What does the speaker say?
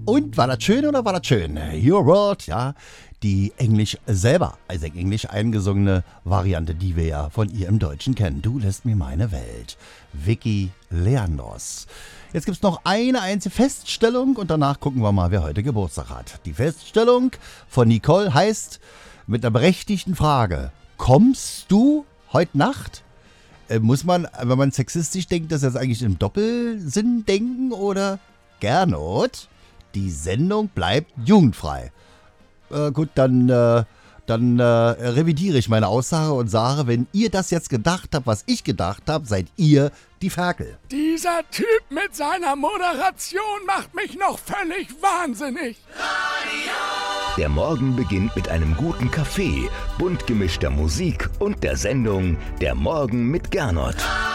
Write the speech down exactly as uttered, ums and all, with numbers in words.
Und war das schön oder war das schön? Your World, ja, die Englisch selber, also Englisch eingesungene Variante, die wir ja von ihr im Deutschen kennen. Du lässt mir meine Welt. Vicky Leandros. Jetzt gibt es noch eine einzige Feststellung und danach gucken wir mal, wer heute Geburtstag hat. Die Feststellung von Nicole heißt mit einer berechtigten Frage: Kommst du heute Nacht? Äh, muss man, wenn man sexistisch denkt, das jetzt eigentlich im Doppelsinn denken oder? Gernot, die Sendung bleibt jugendfrei. Äh, gut, dann, äh, dann äh, revidiere ich meine Aussage und sage, wenn ihr das jetzt gedacht habt, was ich gedacht habe, seid ihr die Ferkel. Dieser Typ mit seiner Moderation macht mich noch völlig wahnsinnig. Der Morgen beginnt mit einem guten Kaffee, bunt gemischter Musik und der Sendung Der Morgen mit Gernot.